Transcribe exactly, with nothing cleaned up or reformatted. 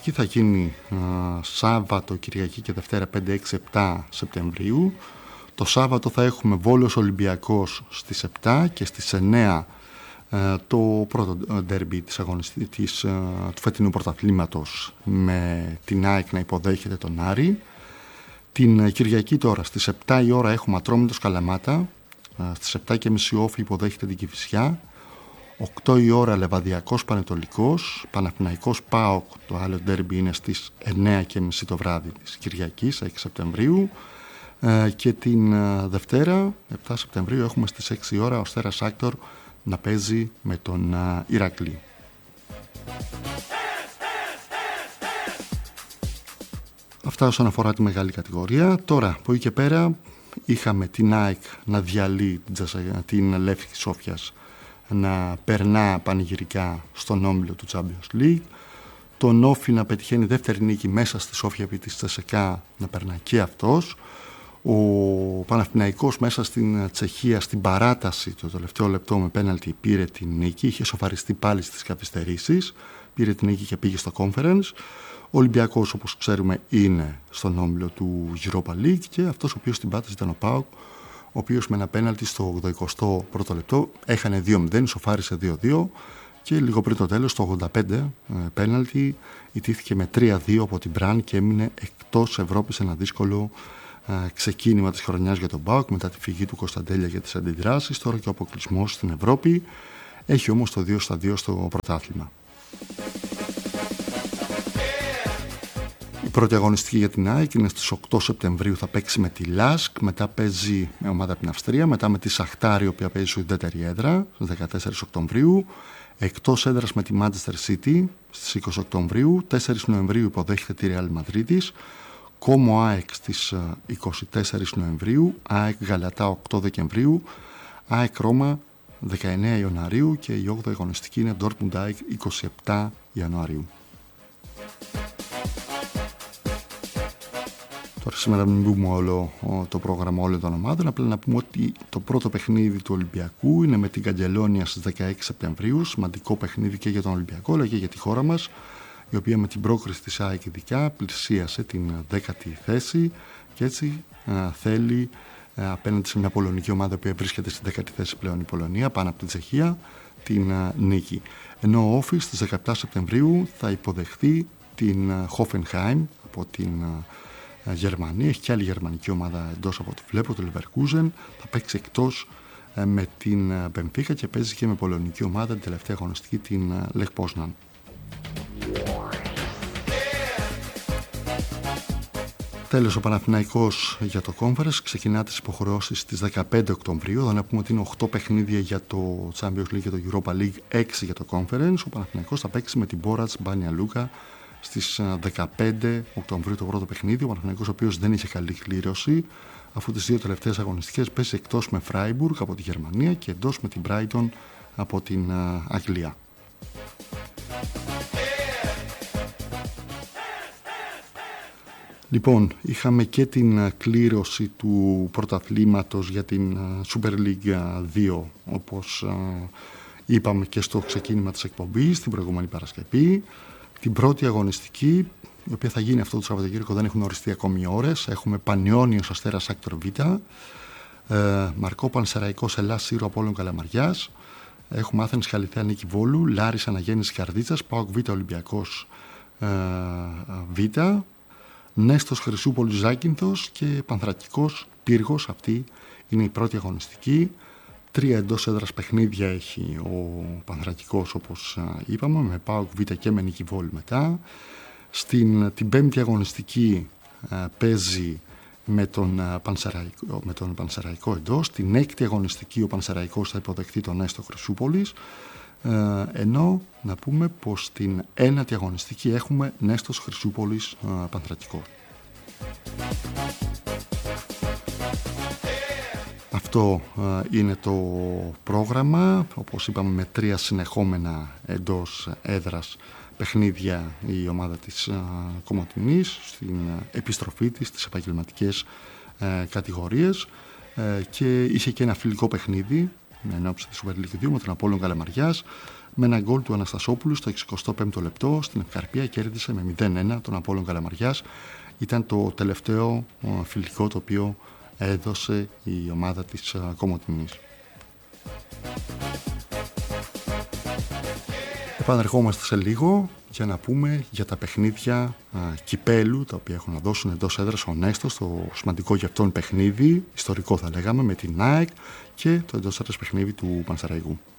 αγωνιστική θα γίνει α, Σάββατο, Κυριακή και Δευτέρα πέντε, έξι, επτά Σεπτεμβρίου. Το Σάββατο θα έχουμε Βόλος Ολυμπιακός στις επτά και στις εννέα α, το πρώτο ντέρμπι της αγωνιστικής, α, του φετινού πρωταθλήματος με την ΑΕΚ να υποδέχεται τον Άρη. Την Κυριακή τώρα στις επτά η ώρα έχουμε Ατρόμητος Καλαμάτα, α, στις επτά και μισή Όφη υποδέχεται την Κηφισιά. οκτώ η ώρα Λεβαδιακός Πανετολικός, Παναθηναϊκός ΠΑΟΚ, το άλλο ντέρμπι είναι στις εννέα και μισή το βράδυ της Κυριακής, έξι Σεπτεμβρίου. Ε, και την ε, Δευτέρα, επτά Σεπτεμβρίου, έχουμε στις έξι η ώρα ο Στέρας Άκτορ να παίζει με τον ε, Ηρακλή. Αυτά όσον αφορά τη μεγάλη κατηγορία. Τώρα, από εκεί και πέρα, είχαμε την ΑΕΚ να διαλύει την, την Λεύκη Σόφιας, να περνά πανηγυρικά στον όμιλο του Champions League, τον Όφη να πετυχαίνει δεύτερη νίκη μέσα στη Σόφια επί της Τσεσεκά, να περνά και αυτός, ο Παναθηναϊκός μέσα στην Τσεχία στην παράταση το τελευταίο λεπτό με πέναλτι πήρε την νίκη, είχε σοφαριστεί πάλι στις καθυστερήσεις, πήρε την νίκη και πήγε στο Conference. Ο Ολυμπιακός, όπως ξέρουμε, είναι στον όμιλο του Europa League και αυτός ο οποίος στην πάτηση ήταν ο ΠΑΟΚ, ο οποίος με ένα πέναλτι στο ογδοηκοστό πρώτο λεπτό έχανε δύο μηδέν, σοφάρισε δύο δύο και λίγο πριν το τέλος, το ογδόντα πέντε, πέναλτι ιτήθηκε με τρία δύο από την Μπραν και έμεινε εκτός Ευρώπης, ένα δύσκολο α, ξεκίνημα της χρονιάς για τον ΠΑΟΚ μετά τη φυγή του Κωνσταντέλια για τις αντιδράσεις. Τώρα και ο αποκλεισμός στην Ευρώπη, έχει όμως το δύο στα δύο στο πρωτάθλημα. Η πρώτη αγωνιστική για την ΑΕΚ είναι στις οκτώ Σεπτεμβρίου, θα παίξει με τη Λάσκ, μετά παίζει με ομάδα από την Αυστρία, μετά με τη Σαχτάρη, η οποία παίζει στην ουδέτερη έδρα στις δεκατέσσερις Οκτωβρίου, εκτός έδρας με τη Manchester City στις είκοσι Οκτωβρίου, τέσσερις Νοεμβρίου υποδέχεται τη Real Μαδρίτης, Κόμο ΑΕΚ στις είκοσι τέσσερις Νοεμβρίου, ΑΕΚ Γαλατά οκτώ Δεκεμβρίου, ΑΕΚ Ρώμα δεκαεννέα Ιανουαρίου και η όγδοη αγωνιστική είναι Dortmund ΑΕΚ είκοσι επτά Ιανουαρίου. Τώρα σήμερα μην πούμε όλο το πρόγραμμα όλων των ομάδων, απλά να πούμε ότι το πρώτο παιχνίδι του Ολυμπιακού είναι με την Καγκελόνια στις δεκαέξι Σεπτεμβρίου, σημαντικό παιχνίδι και για τον Ολυμπιακό αλλά και για τη χώρα μας, η οποία με την πρόκριση της ΑΕΚ ειδικά πλησίασε την δέκατη θέση και έτσι α, θέλει α, απέναντι σε μια πολωνική ομάδα που βρίσκεται στην δέκατη θέση πλέον η Πολωνία, πάνω από την Τσεχία, την α, νίκη. Ενώ ο Όφη στις δεκαεπτά Σεπτεμβρίου θα υποδεχθεί την Hoffenheim από την α, Γερμανία, έχει και άλλη γερμανική ομάδα εντός από ό,τι βλέπω, το Leverkusen, θα παίξει εκτός ε, με την Benfica και παίζει και με πολωνική ομάδα την τελευταία αγωνιστική, την Lech Poznan. Τέλος, ο Παναθηναϊκός για το Conference ξεκινά τις υποχρεώσεις στις δεκαπέντε Οκτωβρίου. Θα να πούμε ότι είναι οκτώ παιχνίδια για το Champions League και το Europa League, έξι για το Conference. Ο Παναθηναϊκός θα παίξει με την Borac Μπάνια Λούκα στις δεκαπέντε Οκτωβρίου το πρώτο παιχνίδι. Ο Παναθηναϊκός, ο οποίος δεν είχε καλή κλήρωση, αφού τις δύο τελευταίες αγωνιστικές παίζει εκτός με Freiburg από τη Γερμανία και εντός με την Brighton από την Αγγλία. Λοιπόν, είχαμε και την κλήρωση του πρωταθλήματος για την Super League δύο, όπως είπαμε και στο ξεκίνημα της εκπομπής την προηγούμενη Παρασκευή. Την πρώτη αγωνιστική, η οποία θα γίνει αυτό το Σαββατοκύριακο, δεν έχουν οριστεί ακόμη ώρες. Έχουμε Πανιόνιος Αστέρας Άκτορ Β, ε, Μαρκό Πανσεραϊκός Ελλάς Σύρο Απόλλων Καλαμαριάς. Έχουμε Άθενης Χαλιθέα Νίκη Βόλου, Λάρης Αναγέννηση Καρδίτσας, ΠΑΟΚ Β Ολυμπιακός ε, Β, Νέστος Χρυσούπολης Ζάκυνθος και Πανθρακικός Πύργος. Αυτή είναι η πρώτη αγωνιστική. Τρία εντός έδρας παιχνίδια έχει ο Πανθρακικός, όπως είπαμε, με ΠΑΟΚ Β και με Νίκη Βόλου μετά. Στην την πέμπτη αγωνιστική α, παίζει με τον, Πανσεραϊκό, με τον Πανσεραϊκό εντός. Την έκτη αγωνιστική ο Πανσεραϊκός θα υποδεχτεί τον Νέστο Χρυσούπολης. Ε, ενώ να πούμε πως στην ένατη αγωνιστική έχουμε Νέστος Χρυσούπολης α, Πανθρακικός. Αυτό α, είναι το πρόγραμμα, όπως είπαμε, με τρία συνεχόμενα εντός έδρας παιχνίδια η ομάδα της α, Κομοτηνής στην α, επιστροφή της στις επαγγελματικές α, κατηγορίες α, και είχε και ένα φιλικό παιχνίδι με ενόψη της Super League δύο με τον Απόλλων Καλαμαριάς. με ένα γκολ του Αναστασόπουλου στο εξηκοστό πέμπτο λεπτό. Στην Ευκαρπία κέρδισε με μηδέν ένα τον Απόλλων Καλαμαριάς. Ήταν το τελευταίο φιλικό το οποίο έδωσε η ομάδα της Κομοτηνής. Επανερχόμαστε σε λίγο για να πούμε για τα παιχνίδια α, κυπέλου τα οποία έχουν να δώσουν εντός έδρας ο Νέστος, το σημαντικό για αυτόν παιχνίδι, ιστορικό θα λέγαμε, με την ΑΕΚ και το εντός έδρας παιχνίδι του Πανσεραϊκού.